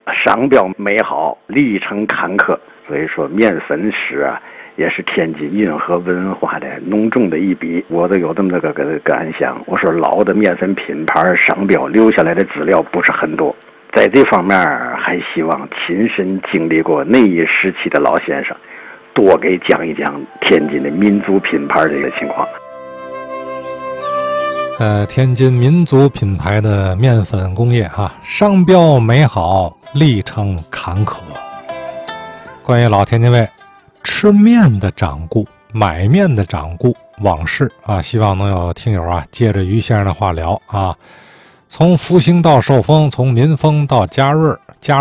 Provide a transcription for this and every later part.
商标美好，历程坎坷。所以说面粉史啊，也是天津运河文化的浓重的一笔。我都有这么个感想，我说老的面粉品牌商标留下来的资料不是很多，在这方面还希望亲身经历过那一时期的老先生多给讲一讲天津的民族品牌这个情况。 天津民族品牌的面粉工业啊，商标美好，历程坎坷。关于老天津卫吃面的掌故、买面的掌故往事啊，希望能有听友啊接着于先生的话聊啊。从福兴到寿丰，从民丰到嘉瑞，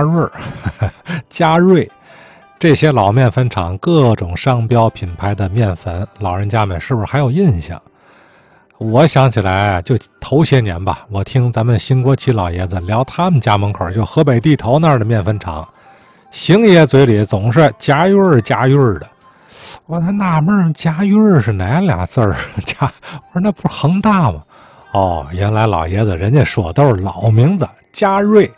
这些老面粉厂各种商标品牌的面粉，老人家们是不是还有印象？我想起来，就头些年吧，我听咱们邢国奇老爷子聊他们家门口，就河北地头那儿的面粉厂，邢爷嘴里总是嘉瑞的。我还纳闷，嘉瑞是哪俩字儿？我说那不是恒大吗？哦，原来老爷子人家说都是老名字，嘉瑞，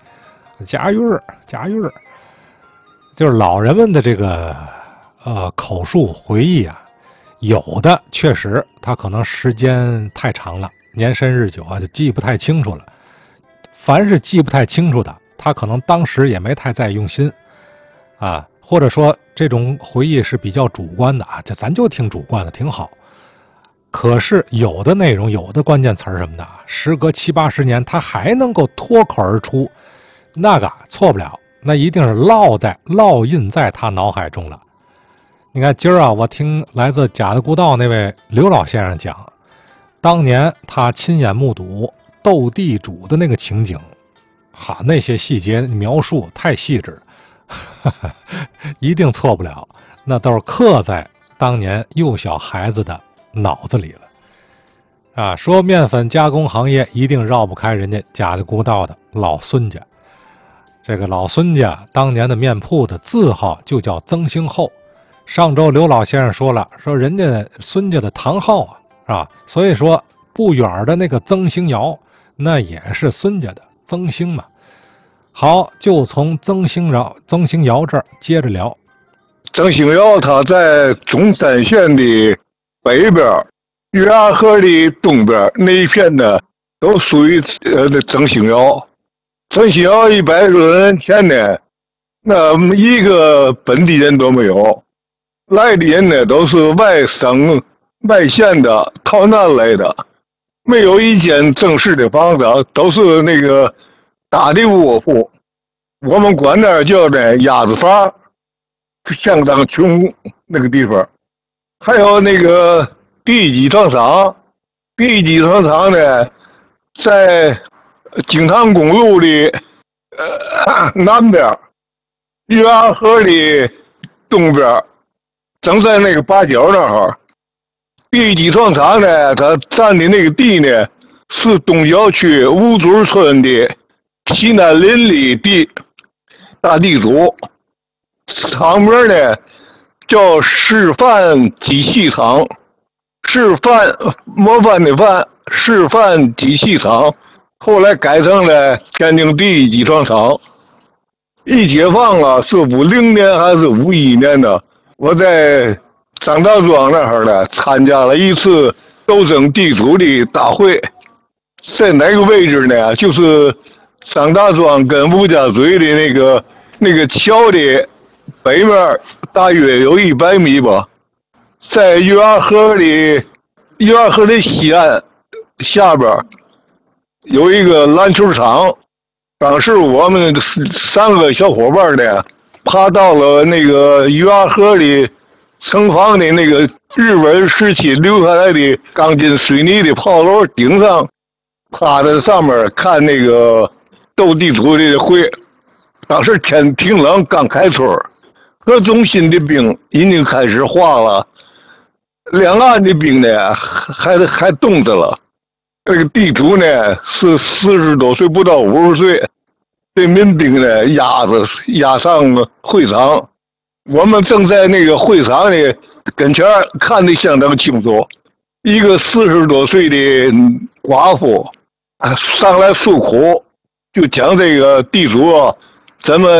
就是老人们的这个口述回忆啊。有的确实他可能时间太长了，年深日久啊，就记不太清楚了。凡是记不太清楚的，他可能当时也没太在用心啊，或者说这种回忆是比较主观的啊，咱就挺主观的，挺好。可是有的内容，有的关键词什么的，时隔70、80年，他还能够脱口而出，那个错不了，那一定是烙印在他脑海中了。你看今儿啊，我听来自贾的古道那位刘老先生讲，当年他亲眼目睹斗地主的那个情景，那些细节描述太细致了，一定错不了，那都是刻在当年幼小孩子的脑子里了啊。说面粉加工行业一定绕不开人家贾的古道的老孙家，这个老孙家当年的面铺的字号就叫曾兴厚。上周刘老先生说了，说人家孙家的堂号啊，所以说不远的那个曾兴窑，那也是孙家的曾兴嘛。好，就从曾兴窑这儿接着聊。 曾兴窑它在中山县的北边，月牙河的东边那一片呢，都属于曾兴窑。曾兴窑100多年前呢，那一个本地人都没有。来的人呢，都是外省外县的逃难来的，没有一间正式的房子，都是那个大的窝铺，我们管那叫呢鸭子房，相当穷那个地方。还有那个第一机床厂呢，在京唐公路的南边，月牙河的东边。正在那个八角那儿，第一机床厂呢，它占的那个地呢，是东郊区五组村的西南邻里地大地主，厂名呢叫示范机器厂，模范的范，示范机器厂，后来改成了天津第一机床厂。一解放了，是50年还是51年的？我在张大庄那儿呢，参加了一次斗争地主的大会，在哪个位置呢？就是张大庄跟吴家嘴的那个桥的北面，大约有100米吧。在月牙河的西岸下边有一个篮球场，当时我们3个小伙伴呢，爬到了那个月牙河里城防的那个日本时期留下来的钢筋水泥的炮楼顶上，趴在上面看那个斗地主的会。当时天挺冷，刚开春，河中心的冰已经开始化了，两岸的冰呢还冻着了。那个地主呢是40多岁不到50岁。被民兵呢押上会场，我们正在那个会场里跟前看得相当清楚。一个40多岁的寡妇上来诉苦，就讲这个地主咱们